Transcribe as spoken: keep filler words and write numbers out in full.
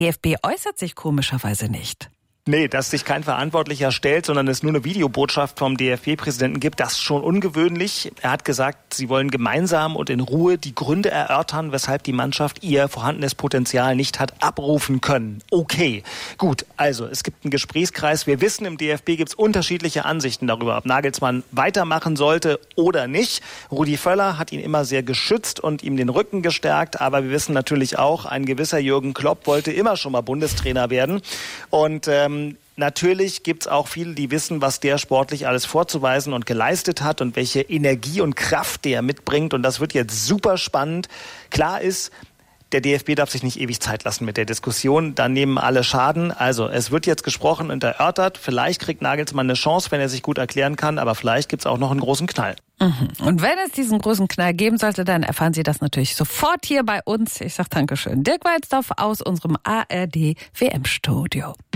D F B äußert sich komischerweise nicht. Nee, dass sich kein Verantwortlicher stellt, sondern es nur eine Videobotschaft vom D F B-Präsidenten gibt, das ist schon ungewöhnlich. Er hat gesagt, sie wollen gemeinsam und in Ruhe die Gründe erörtern, weshalb die Mannschaft ihr vorhandenes Potenzial nicht hat abrufen können. Okay, gut, also es gibt einen Gesprächskreis. Wir wissen, im D F B gibt es unterschiedliche Ansichten darüber, ob Nagelsmann weitermachen sollte oder nicht. Rudi Völler hat ihn immer sehr geschützt und ihm den Rücken gestärkt, aber wir wissen natürlich auch, ein gewisser Jürgen Klopp wollte immer schon mal Bundestrainer werden. Und ähm, Natürlich gibt es auch viele, die wissen, was der sportlich alles vorzuweisen und geleistet hat und welche Energie und Kraft der mitbringt. Und das wird jetzt super spannend. Klar ist, der D F B darf sich nicht ewig Zeit lassen mit der Diskussion. Da nehmen alle Schaden. Also es wird jetzt gesprochen und erörtert. Vielleicht kriegt Nagelsmann eine Chance, wenn er sich gut erklären kann. Aber vielleicht gibt es auch noch einen großen Knall. Mhm. Und wenn es diesen großen Knall geben sollte, dann erfahren Sie das natürlich sofort hier bei uns. Ich sage Dankeschön. Dirk Walzdorf aus unserem A R D W M-Studio.